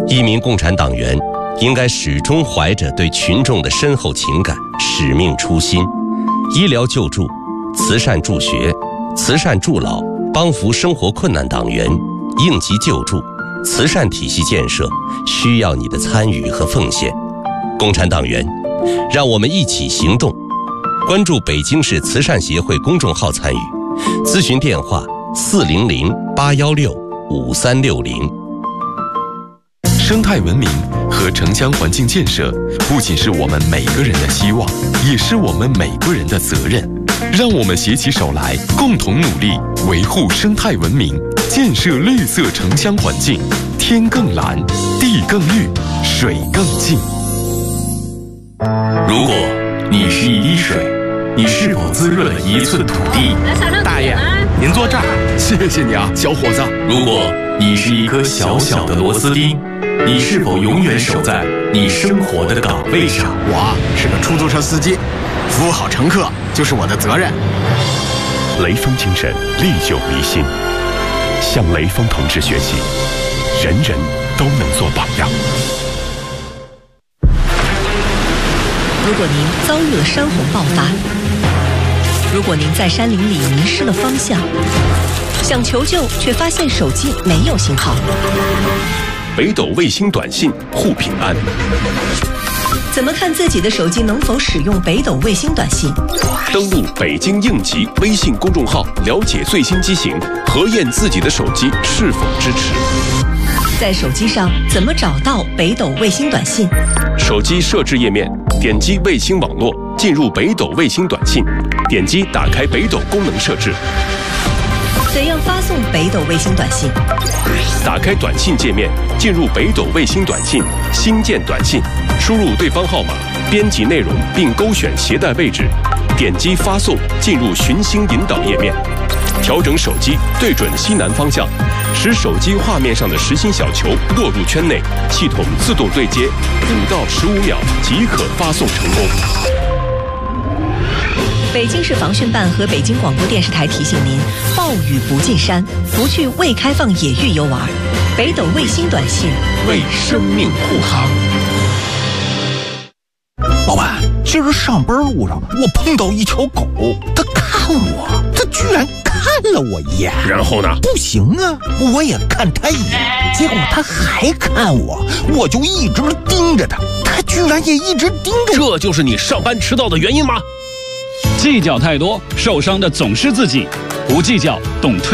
一名共产党员应该始终怀着对群众的深厚情感、使命初心。医疗救助、慈善助学、慈善助老、帮扶生活困难党员、应急救助、慈善体系建设需要你的参与和奉献。共产党员，让我们一起行动。关注北京市慈善协会公众号参与，咨询电话400-816-5360。 生态文明和城乡环境建设不仅是我们每个人的希望，也是我们每个人的责任。让我们携起手来，共同努力，维护生态文明，建设绿色城乡环境，天更蓝，地更绿，水更净。 如果你是一滴水，你是否滋润了一寸土地？ 大爷，您坐这儿， 谢谢你啊，小伙子。 如果你是一颗小小的螺丝钉，你是否永远守在你生活的岗位上？ 我是个出租车司机，服务好乘客就是我的责任。 雷锋精神历久弥新，向雷锋同志学习，人人都能做榜样。 如果您遭遇了山洪爆发，如果您在山林里迷失了方向，想求救却发现手机没有信号， 北斗卫星短信护平安。 怎么看自己的手机能否使用北斗卫星短信？ 登录北京应急微信公众号，了解最新机型，核验自己的手机是否支持。 在手机上怎么找到北斗卫星短信？ 手机设置页面，点击卫星网络，进入北斗卫星短信，点击打开北斗功能设置。 怎样发送北斗卫星短信？ 打开短信界面，进入北斗卫星短信，新建短信，输入对方号码，编辑内容并勾选携带位置，点击发送，进入寻星引导页面，调整手机对准西南方向，使手机画面上的实心小球落入圈内，系统自动对接，5到15秒即可发送成功。 北京市防汛办和北京广播电视台提醒您：暴雨不进山，不去未开放野域游玩。北斗卫星短信为生命护航。 老板，今儿上班路上我碰到一条狗，它看我，它居然看了我一眼。 然后呢？ 不行啊，我也看它一眼，结果它还看我，我就一直盯着它，它居然也一直盯着我。 这就是你上班迟到的原因吗？ 计较太多，受伤的总是自己；不计较，懂退。